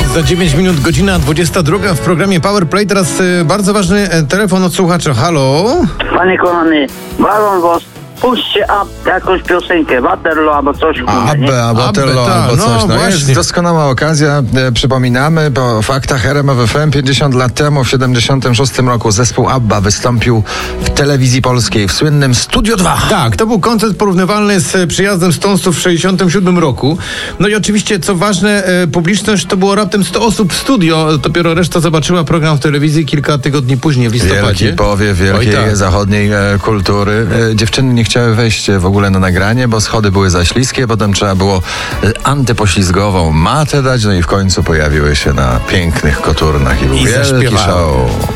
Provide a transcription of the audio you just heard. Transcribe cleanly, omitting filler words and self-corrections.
Za 9 minut, godzina 22 w programie Power Play. Teraz bardzo ważny telefon od słuchacza. Halo? Panie kochany, walą was, puśćcie jakąś piosenkę, Waterloo albo coś. Abbe, Waterloo tak, albo coś. no Jest właśnie. doskonała okazja. Przypominamy, bo w faktach RMF FM 50 lat temu, w 76 roku zespół ABBA wystąpił w telewizji polskiej w słynnym Studio 2. Tak, to był koncert porównywalny z przyjazdem Stonesów w 67 roku. No i oczywiście, co ważne, publiczność to było raptem 100 osób w studio. Dopiero reszta zobaczyła program w telewizji kilka tygodni później, w listopadzie. Wielki powiew wielkiej Oj, tak. zachodniej kultury. Dziewczyny nie chciały wejść w ogóle na nagranie, bo schody były za śliskie, potem trzeba było antypoślizgową matę dać, no i w końcu pojawiły się na pięknych koturnach i był I wielki zaśpiewały. show.